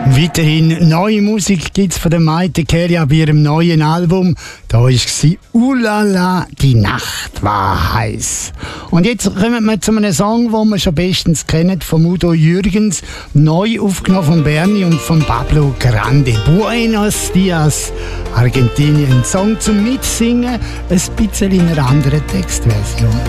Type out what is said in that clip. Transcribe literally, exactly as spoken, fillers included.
Weiterhin neue Musik gibt es von der Maite Keria bei ihrem neuen Album. Da war «Ulala, die Nacht war heiß». Und jetzt kommen wir zu einem Song, den wir schon bestens kennen, von Udo Jürgens, neu aufgenommen von Bernie und von Pablo Grande. «Buenos Dias, Argentinien». Song zum Mitsingen, ein bisschen in einer anderen Textversion.